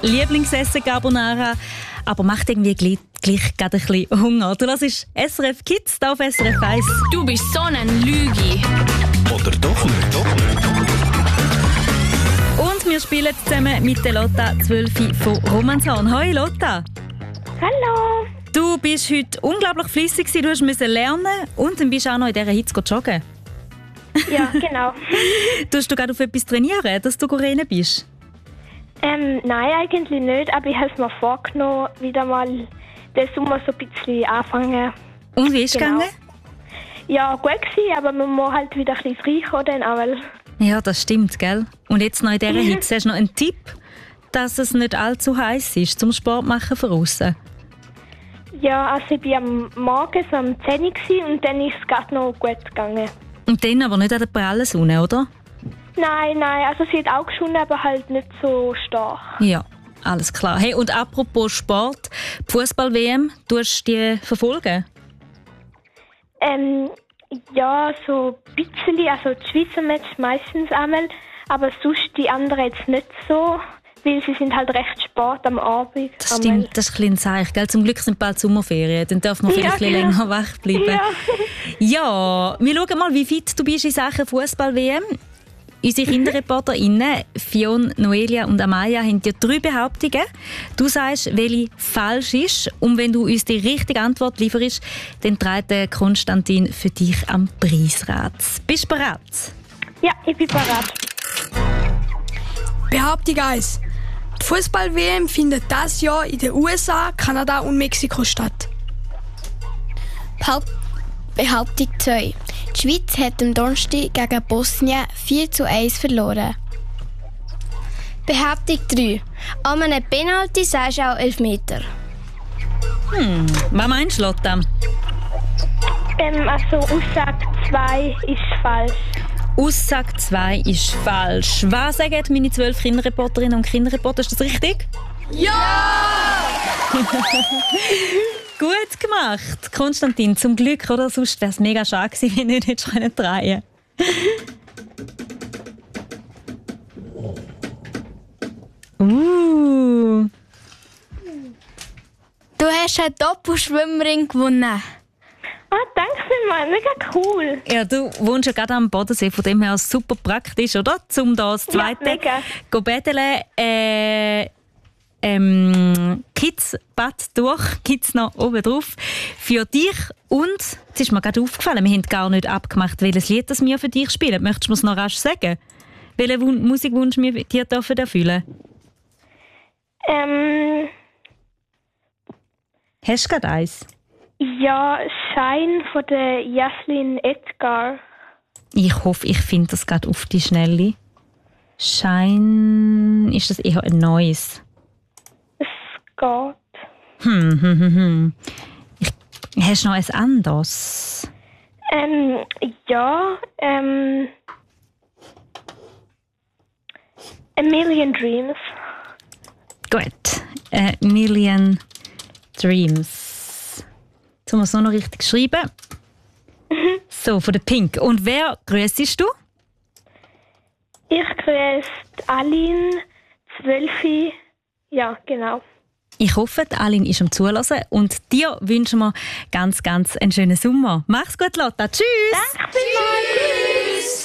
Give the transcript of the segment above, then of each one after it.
Lieblingsessen Carbonara, aber macht irgendwie gleich gerade ein bisschen Hunger. Du hörst SRF Kids hier auf SRF 1. Du bist so ein Lüge. Oder doch nicht? Und wir spielen zusammen mit der Lotta 12 von Romanshorn. Hoi Lotta. Hallo. Du bist heute unglaublich fleissig, du musst lernen und dann bist du auch noch in dieser Hitze joggen. Ja, genau. Tust du gerade auf etwas trainieren, dass du rennen bist? Nein, eigentlich nicht, aber ich habe es mir vorgenommen, wieder mal den Sommer so ein bisschen anfangen. Und wie ist es gegangen? Ja, gut gewesen, aber man muss halt wieder ein bisschen frei kommen, aber... Ja, das stimmt, gell? Und jetzt noch in dieser Hitze, hast du noch einen Tipp, dass es nicht allzu heiß ist zum Sport machen von aussen? Ja, also ich war am Morgen so um 10 Uhr und dann ist es gerade noch gut gegangen. Und dann aber nicht an der prallen Sonne, oder? Nein, also sie hat auch geschonnen, aber halt nicht so stark. Ja, alles klar. Hey, und apropos Sport, Fußball-WM, tust du die verfolgen? Ja, so ein bisschen, also die Schweizer Match meistens einmal, aber sonst die anderen jetzt nicht so, weil sie sind halt recht spät am Abend. Das stimmt, das ist ein bisschen Zeichen, gell? Zum Glück sind bald Sommerferien, dann dürfen wir vielleicht ein bisschen länger wach bleiben. Ja, wir schauen mal, wie fit du bist in Sachen Fußball-WM. Unsere Kinderreporterinnen Fionn, Noelia und Amaya haben dir 3 Behauptungen. Du sagst, welche falsch ist. Und wenn du uns die richtige Antwort lieferst, dann trägt Konstantin für dich am Preisrad. Bist du bereit? Ja, ich bin bereit. Behauptung 1. Die Fußball-WM findet dieses Jahr in den USA, Kanada und Mexiko statt. Behauptung 2. Die Schweiz hat am Donnerstag gegen Bosnien 4:1 verloren. Behauptung 3. An einem Penalty sagst du auch 11 Meter. Was meinst du, Lotta? Also Aussage 2 ist falsch. Aussage 2 ist falsch. Was sagen meine 12 Kinderreporterinnen und Kinderreporter? Ist das richtig? Ja! Gut gemacht, Konstantin. Zum Glück, oder? Sonst wäre es mega schade gewesen, wenn du nicht hättest drehen können. Du hast einen Doppelschwimmring gewonnen. Ah, danke vielmals, mega cool. Ja, du wohnst ja gerade am Bodensee, von dem her super praktisch, oder? Um da das zweite mega. betteln. Kids-Bad durch, gibt es noch oben drauf. Für dich und, es ist mir gerade aufgefallen, wir haben gar nicht abgemacht, welches Lied das wir für dich spielen. Möchtest du mir es noch rasch sagen? Welchen Musikwunsch wir dir erfüllen? Hast du gerade eins? Ja, Shine von der Jaslyn Edgar. Ich hoffe, ich finde das gerade auf die Schnelle. Shine, ist das eher ein neues? Geht. Hast du noch ein anderes? Ja, A Million Dreams. Gut, A Million Dreams. Jetzt haben wir es noch richtig geschrieben. So, von der Pink. Und wer grüßest du? Ich grüße Aline, 12. Ja, genau. Ich hoffe, Aline ist am Zuhören und dir wünschen wir ganz, ganz einen schönen Sommer. Mach's gut, Lotta. Tschüss! Danke vielmals.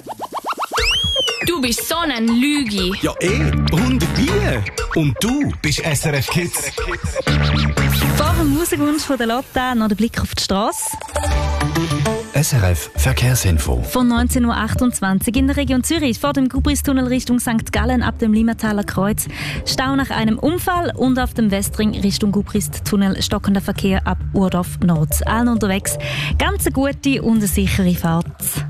Du bist so ein Lüge. Ja, und wie? Und du bist SRF Kids. Vor dem Musikwunsch von der Lotta noch der Blick auf die Straße. SRF Verkehrsinfo. Von 19.28 Uhr in der Region Zürich vor dem Gubristunnel Richtung St. Gallen ab dem Limmataler Kreuz. Stau nach einem Unfall und auf dem Westring Richtung Gubristunnel stockender Verkehr ab Urdorf Nord. Allen unterwegs ganz eine gute und eine sichere Fahrt.